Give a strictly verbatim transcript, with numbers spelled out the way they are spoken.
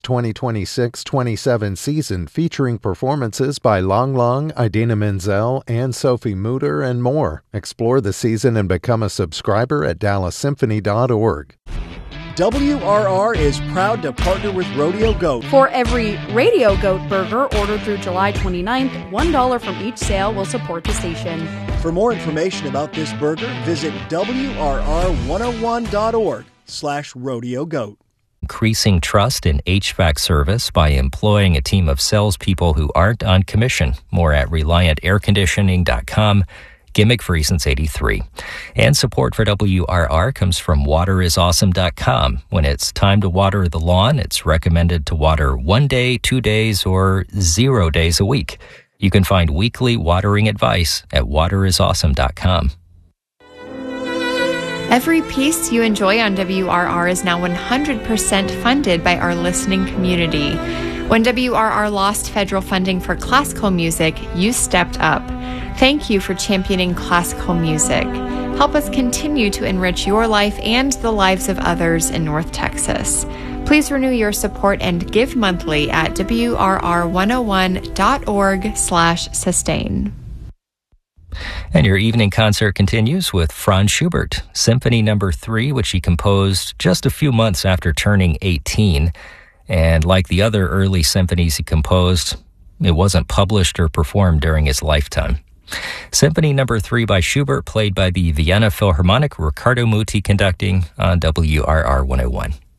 twenty twenty-six twenty-seven season featuring performances by Lang Lang, Idina Menzel, and Sophie Mutter, and more. Explore the season and become a subscriber at dallas symphony dot org. W R R is proud to partner with Rodeo Goat. For every Radio Goat burger ordered through July twenty-ninth, one dollar from each sale will support the station. For more information about this burger, visit W R R one oh one dot org slash rodeo goat. Increasing trust in H V A C service by employing a team of salespeople who aren't on commission. More at reliant air conditioning dot com. Gimmick free since eighty-three. And support for W R R comes from water is awesome dot com. When it's time to water the lawn, it's recommended to water one day, two days, or zero days a week. You can find weekly watering advice at water is awesome dot com. Every piece you enjoy on W R R is now one hundred percent funded by our listening community. When W R R lost federal funding for classical music, you stepped up. Thank you for championing classical music. Help us continue to enrich your life and the lives of others in North Texas. Please renew your support and give monthly at W R R one oh one dot org slash sustain. And your evening concert continues with Franz Schubert, Symphony Number Three, which he composed just a few months after turning eighteen. And like the other early symphonies he composed, it wasn't published or performed during his lifetime. Symphony Number Three by Schubert, played by the Vienna Philharmonic, Riccardo Muti conducting on W R R one oh one.